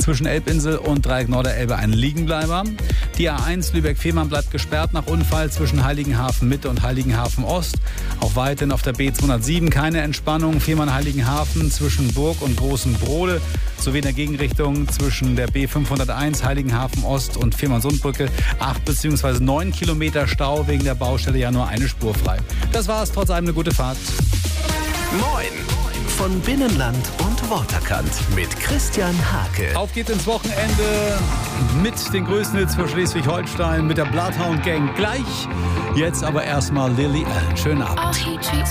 Zwischen Elbinsel und Dreieck Norderelbe ein Liegenbleiber. Die A1 Lübeck-Fehmarn bleibt gesperrt nach Unfall zwischen Heiligenhafen Mitte und Heiligenhafen Ost. Auch weiterhin auf der B207 keine Entspannung. Fehmarn-Heiligenhafen zwischen Burg und Großen Brode sowie in der Gegenrichtung zwischen der B501 Heiligenhafen Ost und Fehmarn-Sundbrücke 8 bzw. 9 Kilometer Stau wegen der Baustelle, ja nur eine Spur frei. Das war's, trotz allem eine gute Fahrt. Moin von Binnenland und Waterkant mit Christian Hake. Auf geht's ins Wochenende mit den größten Hits für Schleswig-Holstein, mit der Bloodhound Gang gleich. Jetzt aber erstmal Lily Allen. Schönen Abend.